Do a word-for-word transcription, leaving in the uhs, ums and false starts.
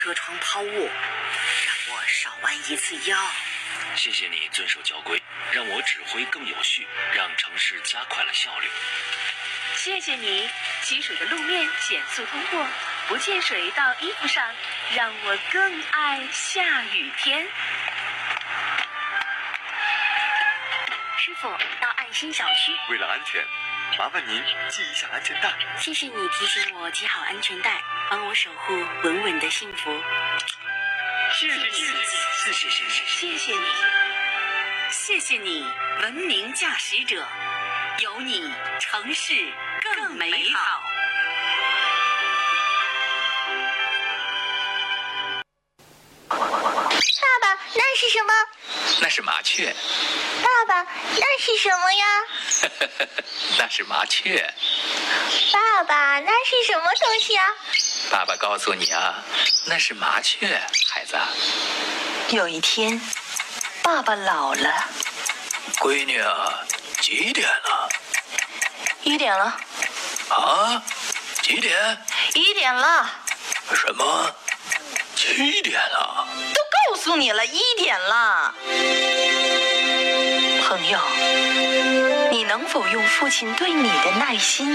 车窗抛物，让我少弯一次腰。 谢谢你遵守交规，让我指挥更有序，让城市加快了效率。 谢谢你积水的路面减速通过，不溅水到衣服上，让我更爱下雨天。 师傅，到爱心小区。 为了安全，麻烦您系一下安全带。 谢谢你提醒我系好安全带，帮我守护稳稳的幸福。 谢谢谢谢谢谢谢谢谢谢你， 谢谢你，文明驾驶者，有你，城市更美好。 爸爸，那是什么？ 那是麻雀。 爸爸，那是什么呀？ 那是麻雀。 爸爸，那是什么东西啊？ 爸爸告诉你啊，那是麻雀，孩子。 有一天，爸爸老了。 闺女啊，几点了？ 一点了。 啊？几点？ 一点了。 什么？七点了？ 都告诉你了，一点了。朋友，你能否用父亲对你的耐心